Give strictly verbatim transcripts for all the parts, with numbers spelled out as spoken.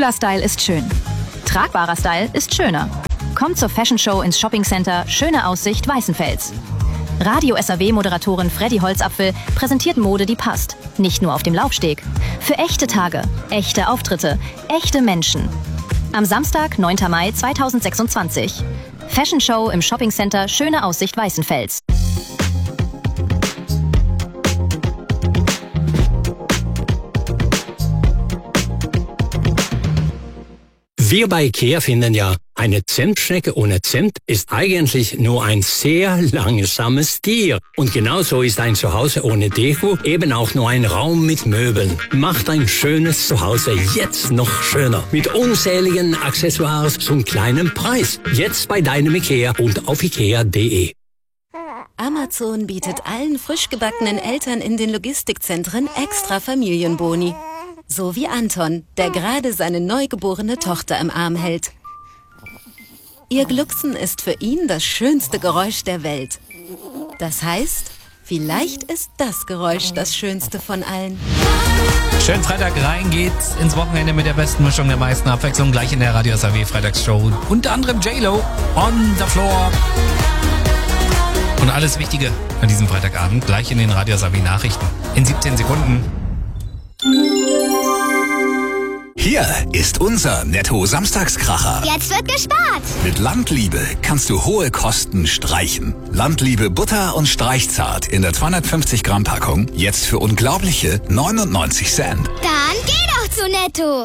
Cooler Style ist schön. Tragbarer Style ist schöner. Kommt zur Fashion Show ins Shoppingcenter Schöne Aussicht Weißenfels. Radio S A W-Moderatorin Freddy Holzapfel präsentiert Mode, die passt. Nicht nur auf dem Laufsteg. Für echte Tage, echte Auftritte, echte Menschen. Am Samstag, neunten Mai zweitausendsechsundzwanzig. Fashion Show im Shoppingcenter Schöne Aussicht Weißenfels. Wir bei IKEA finden ja, eine Zimtschnecke ohne Zimt ist eigentlich nur ein sehr langsames Tier. Und genauso ist ein Zuhause ohne Deko eben auch nur ein Raum mit Möbeln. Macht ein schönes Zuhause jetzt noch schöner. Mit unzähligen Accessoires zum kleinen Preis. Jetzt bei deinem IKEA und auf ikea punkt de. Amazon bietet allen frisch gebackenen Eltern in den Logistikzentren extra Familienboni. So wie Anton, der gerade seine neugeborene Tochter im Arm hält. Ihr Glucksen ist für ihn das schönste Geräusch der Welt. Das heißt, vielleicht ist das Geräusch das schönste von allen. Schönen Freitag rein geht's ins Wochenende mit der besten Mischung der meisten Abwechslung. Gleich in der Radio S A W Freitagsshow. Unter anderem J-Lo, On the Floor. Und alles Wichtige an diesem Freitagabend gleich in den Radio S A W Nachrichten. In siebzehn Sekunden. Hier ist unser Netto-Samstagskracher. Jetzt wird gespart. Mit Landliebe kannst du hohe Kosten streichen. Landliebe Butter und Streichzart in der zweihundertfünfzig Gramm Packung jetzt für unglaubliche neunundneunzig Cent. Dann geh doch zu Netto.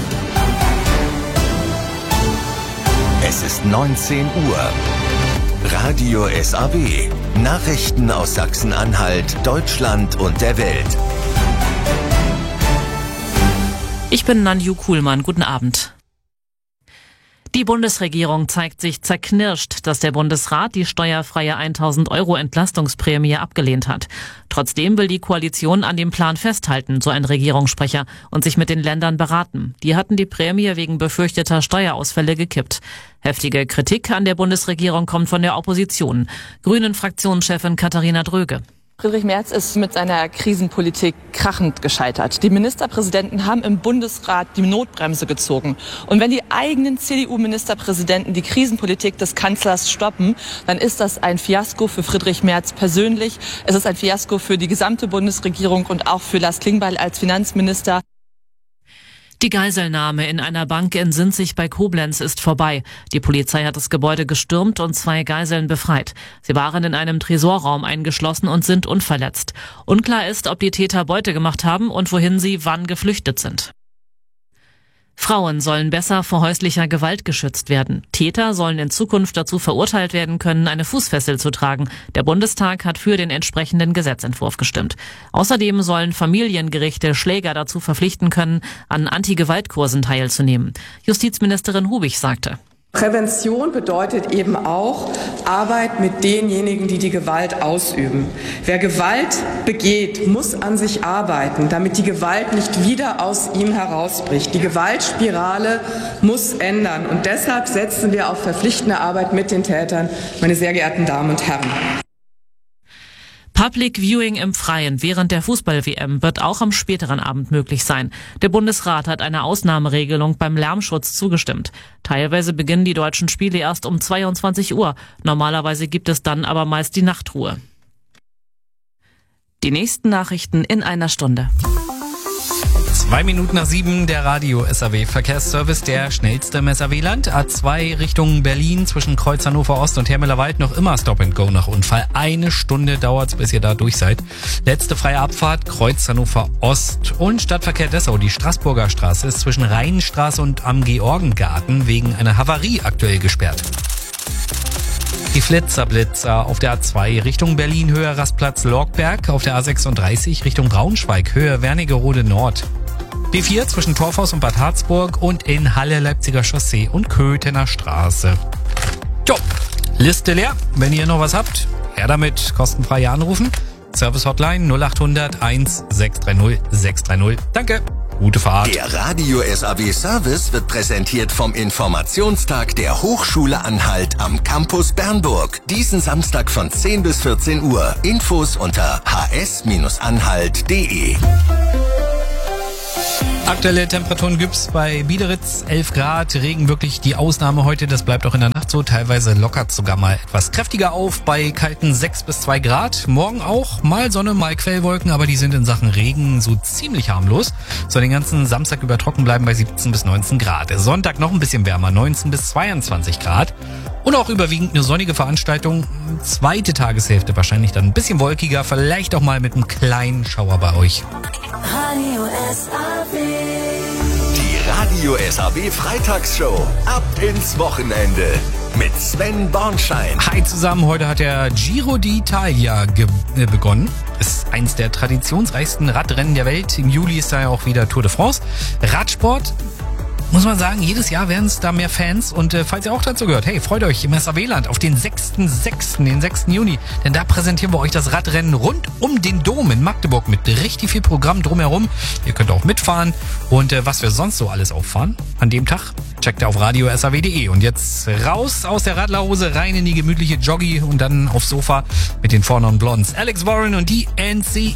Es ist neunzehn Uhr. Radio S A W. Nachrichten aus Sachsen-Anhalt, Deutschland und der Welt. Ich bin Nanju Kuhlmann. Guten Abend. Die Bundesregierung zeigt sich zerknirscht, dass der Bundesrat die steuerfreie tausend Euro Entlastungsprämie abgelehnt hat. Trotzdem will die Koalition an dem Plan festhalten, so ein Regierungssprecher, und sich mit den Ländern beraten. Die hatten die Prämie wegen befürchteter Steuerausfälle gekippt. Heftige Kritik an der Bundesregierung kommt von der Opposition. Grünen-Fraktionschefin Katharina Dröge. Friedrich Merz ist mit seiner Krisenpolitik krachend gescheitert. Die Ministerpräsidenten haben im Bundesrat die Notbremse gezogen. Und wenn die eigenen C D U-Ministerpräsidenten die Krisenpolitik des Kanzlers stoppen, dann ist das ein Fiasko für Friedrich Merz persönlich. Es ist ein Fiasko für die gesamte Bundesregierung und auch für Lars Klingbeil als Finanzminister. Die Geiselnahme in einer Bank in Sinzig bei Koblenz ist vorbei. Die Polizei hat das Gebäude gestürmt und zwei Geiseln befreit. Sie waren in einem Tresorraum eingeschlossen und sind unverletzt. Unklar ist, ob die Täter Beute gemacht haben und wohin sie wann geflüchtet sind. Frauen sollen besser vor häuslicher Gewalt geschützt werden. Täter sollen in Zukunft dazu verurteilt werden können, eine Fußfessel zu tragen. Der Bundestag hat für den entsprechenden Gesetzentwurf gestimmt. Außerdem sollen Familiengerichte Schläger dazu verpflichten können, an Anti-Gewalt-Kursen teilzunehmen. Justizministerin Hubig sagte: Prävention bedeutet eben auch Arbeit mit denjenigen, die die Gewalt ausüben. Wer Gewalt begeht, muss an sich arbeiten, damit die Gewalt nicht wieder aus ihm herausbricht. Die Gewaltspirale muss ändern. Und deshalb setzen wir auf verpflichtende Arbeit mit den Tätern, meine sehr geehrten Damen und Herren. Public Viewing im Freien während der Fußball-W M wird auch am späteren Abend möglich sein. Der Bundesrat hat einer Ausnahmeregelung beim Lärmschutz zugestimmt. Teilweise beginnen die deutschen Spiele erst um zweiundzwanzig Uhr. Normalerweise gibt es dann aber meist die Nachtruhe. Die nächsten Nachrichten in einer Stunde. Zwei Minuten nach sieben, der Radio S A W Verkehrsservice, der schnellste im S A W-Land. A zwei Richtung Berlin zwischen Kreuz Hannover Ost und Hermelerswald noch immer Stop and Go nach Unfall. Eine Stunde dauert's, bis ihr da durch seid. Letzte freie Abfahrt, Kreuz Hannover Ost und Stadtverkehr Dessau. Die Straßburger Straße ist zwischen Rheinstraße und am Georgengarten wegen einer Havarie aktuell gesperrt. Die Flitzerblitzer auf der A zwei Richtung Berlin, Höhe Rastplatz Lorgberg, auf der A sechsunddreißig Richtung Braunschweig, Höhe Wernigerode Nord. B vier zwischen Torfhaus und Bad Harzburg und in Halle Leipziger Chaussee und Köthener Straße. Jo, Liste leer. Wenn ihr noch was habt, her damit, kostenfrei anrufen. Service Hotline null acht hundert eins sechs drei null sechs drei null. Danke. Gute Fahrt. Der Radio S A W Service wird präsentiert vom Informationstag der Hochschule Anhalt am Campus Bernburg. Diesen Samstag von zehn bis vierzehn Uhr. Infos unter h s Bindestrich anhalt punkt de. Aktuelle Temperaturen gibt's bei Biederitz, elf Grad, Regen wirklich die Ausnahme heute, das bleibt auch in der Nacht so, teilweise lockert sogar mal etwas kräftiger auf bei kalten sechs bis zwei Grad. Morgen auch mal Sonne, mal Quellwolken, aber die sind in Sachen Regen so ziemlich harmlos. Soll den ganzen Samstag über trocken bleiben bei siebzehn bis neunzehn Grad. Sonntag noch ein bisschen wärmer, neunzehn bis zweiundzwanzig Grad. Und auch überwiegend eine sonnige Veranstaltung. Zweite Tageshälfte wahrscheinlich dann ein bisschen wolkiger, vielleicht auch mal mit einem kleinen Schauer bei euch. Radio S A W. Die Radio S A W Freitagsshow. Ab ins Wochenende. Mit Sven Bornschein. Hi zusammen, heute hat der Giro d'Italia ge- äh, begonnen. Ist eins der traditionsreichsten Radrennen der Welt. Im Juli ist da ja auch wieder Tour de France. Radsport, muss man sagen, jedes Jahr werden es da mehr Fans. Und äh, falls ihr auch dazu gehört, hey, freut euch im S A W-Land auf den sechsten sechsten, den sechsten Juni. Denn da präsentieren wir euch das Radrennen rund um den Dom in Magdeburg mit richtig viel Programm drumherum. Ihr könnt auch mitfahren. Und äh, was wir sonst so alles auffahren an dem Tag, checkt ihr auf radio s a w punkt de. Und jetzt raus aus der Radlerhose, rein in die gemütliche Joggi und dann aufs Sofa mit den Four Non Blondes. Alex Warren und die N C